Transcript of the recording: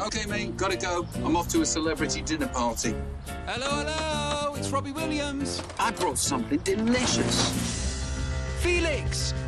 OK, mate, gotta go. I'm off to a celebrity dinner party. Hello, hello, it's Robbie Williams. I brought something delicious. Felix,